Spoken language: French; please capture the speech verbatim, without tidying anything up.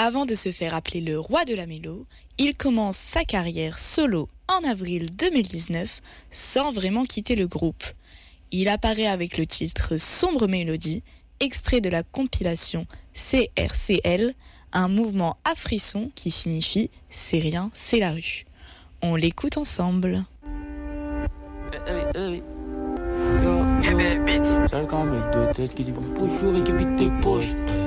Avant de se faire appeler le roi de la mélo, il commence sa carrière solo en avril deux mille dix-neuf sans vraiment quitter le groupe. Il apparaît avec le titre Sombre Mélodie, extrait de la compilation C R C L, un mouvement à frisson qui signifie « c'est rien, c'est la rue ». On l'écoute ensemble. Hey, hey. Yo, yo. J'arrive quand même avec deux têtes qui disent bonjour et qui vide tes poches.